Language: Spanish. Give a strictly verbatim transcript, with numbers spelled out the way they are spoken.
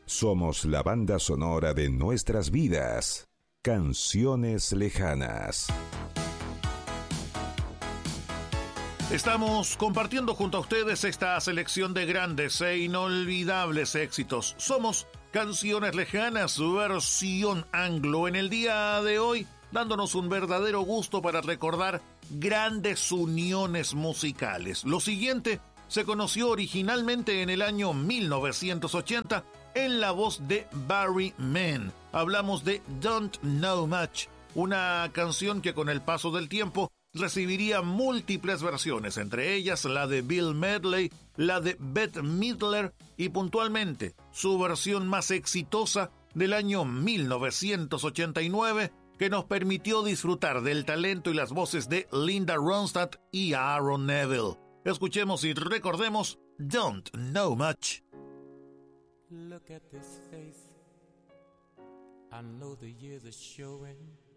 Somos la banda sonora de nuestras vidas. Canciones lejanas. Estamos compartiendo junto a ustedes esta selección de grandes e inolvidables éxitos. Somos Canciones Lejanas, versión anglo, en el día de hoy, dándonos un verdadero gusto para recordar grandes uniones musicales. Lo siguiente se conoció originalmente en el año mil novecientos ochenta en la voz de Barry Mann. Hablamos de Don't Know Much, una canción que con el paso del tiempo recibiría múltiples versiones, entre ellas la de Bill Medley, la de Bette Midler y puntualmente su versión más exitosa del año mil novecientos ochenta y nueve, que nos permitió disfrutar del talento y las voces de Linda Ronstadt y Aaron Neville. Escuchemos y recordemos Don't Know Much. Look at this face, I know the years are showing.